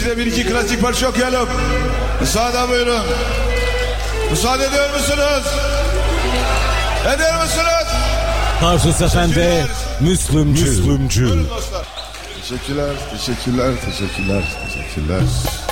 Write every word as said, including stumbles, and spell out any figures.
de bir iki klasik parça okuyalım. Müsaade buyurun. Müsaade ediyor musunuz? Ediyor musunuz? Tarsus Efendi, Müslümcü. Müslümcü. Teşekkürler, teşekkürler, teşekkürler, teşekkürler.